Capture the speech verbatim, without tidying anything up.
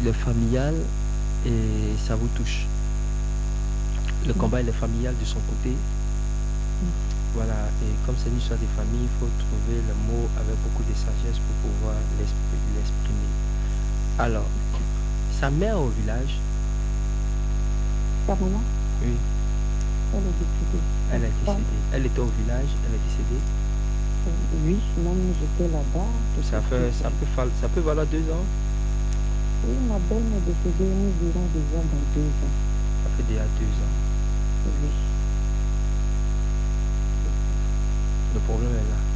le familial et ça vous touche. Le combat il est familial de son côté. Voilà, et comme c'est une histoire de famille, il faut trouver le mot avec beaucoup de sagesse pour pouvoir l'exprimer. Alors, sa mère au village. Sa maman? Oui. Elle est décédée. Elle est décédée. Elle était au village, elle est décédée. Oui, même j'étais là-bas. Ça, fait, ça, peut, ça peut valoir deux ans? Oui, ma belle est décédée, nous irons déjà dans deux ans. Ça fait déjà deux ans. Oui. Le problème est là.